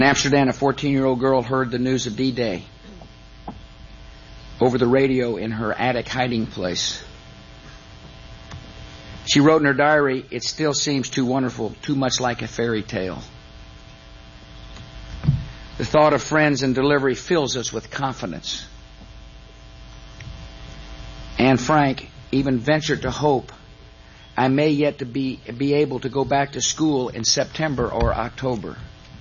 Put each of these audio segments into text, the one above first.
In Amsterdam, a 14-year-old girl heard the news of D-Day over the radio in her attic hiding place. She wrote in her diary, "It still seems too wonderful, too much like a fairy tale." The thought of friends and delivery fills us with confidence. Anne Frank even ventured to hope, "I may yet to be able to go back to school in September or October."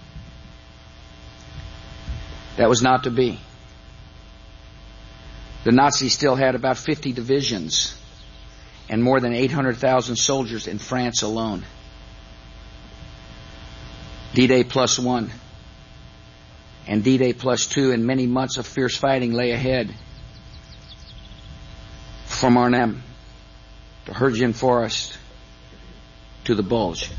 That was not to be. The Nazis still had about 50 divisions and more than 800,000 soldiers in France alone. D-Day +1 and D-Day +2 and many months of fierce fighting lay ahead. From Arnhem to Hürtgen Forest to the Bulge.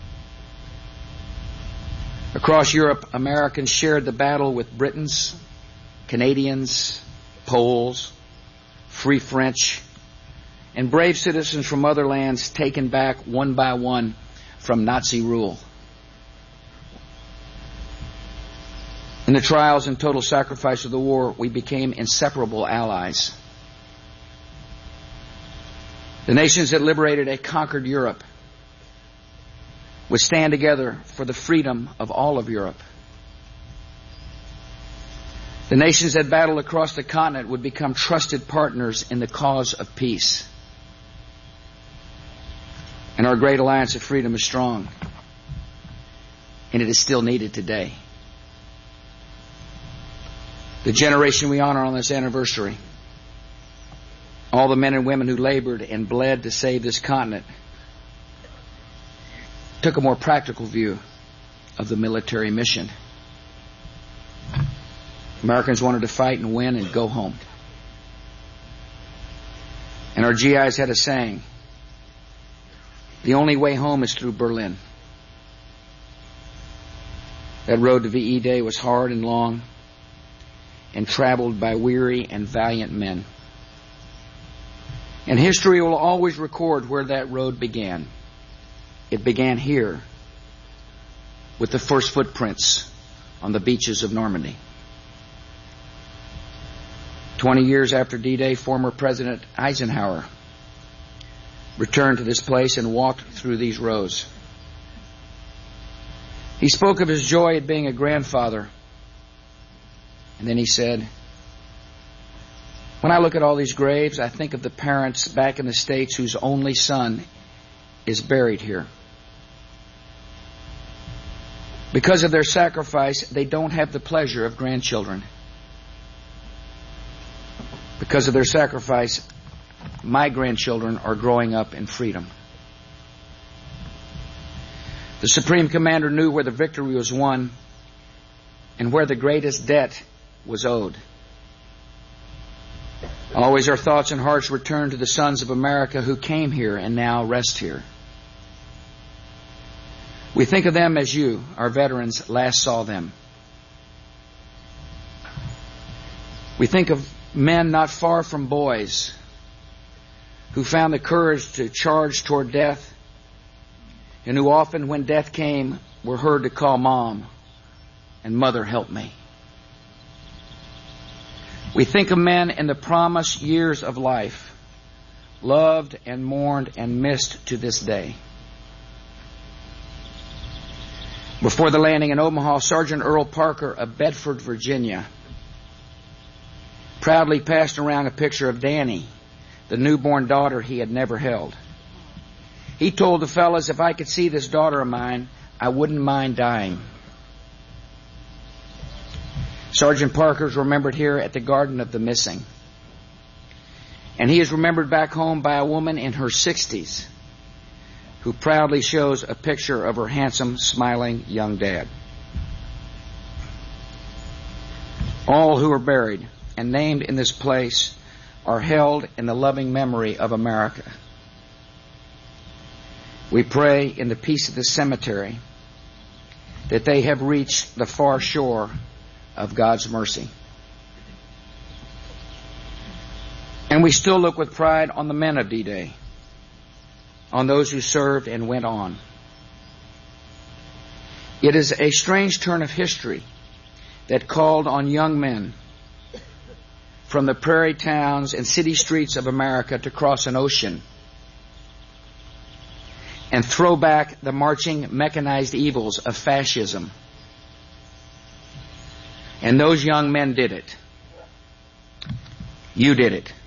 Across Europe, Americans shared the battle with Britons, Canadians, Poles, Free French, and brave citizens from other lands taken back one by one from Nazi rule. In the trials and total sacrifice of the war, we became inseparable allies. The nations that liberated a conquered Europe would stand together for the freedom of all of Europe. The nations that battled across the continent would become trusted partners in the cause of peace. And our great alliance of freedom is strong, and it is still needed today. The generation we honor on this anniversary, all the men and women who labored and bled to save this continent, took a more practical view of the military mission. Americans wanted to fight and win and go home. And our GIs had a saying, "The only way home is through Berlin." That road to VE Day was hard and long and traveled by weary and valiant men. And history will always record where that road began. It began here with the first footprints on the beaches of Normandy. 20 years after D-Day, former President Eisenhower returned to this place and walked through these rows. He spoke of his joy at being a grandfather, and then he said, "When I look at all these graves, I think of the parents back in the States whose only son is buried here. Because of their sacrifice, they don't have the pleasure of grandchildren. Because of their sacrifice, my grandchildren are growing up in freedom." The Supreme Commander knew where the victory was won and where the greatest debt was owed. Always our thoughts and hearts return to the sons of America who came here and now rest here. We think of them as you, our veterans, last saw them. We think of men not far from boys who found the courage to charge toward death and who often, when death came, were heard to call Mom and Mother, help me. We think of men in the promised years of life, loved and mourned and missed to this day. Before the landing in Omaha, Sergeant Earl Parker of Bedford, Virginia, proudly passed around a picture of Danny, the newborn daughter he had never held. He told the fellas, "If I could see this daughter of mine, I wouldn't mind dying." Sergeant Parker is remembered here at the Garden of the Missing. And he is remembered back home by a woman in her 60s who proudly shows a picture of her handsome, smiling young dad. All who are buried and named in this place are held in the loving memory of America. We pray in the peace of the cemetery that they have reached the far shore of God's mercy. And we still look with pride on the men of D-Day, on those who served and went on. It is a strange turn of history that called on young men from the prairie towns and city streets of America to cross an ocean and throw back the marching mechanized evils of fascism. And those young men did it. You did it.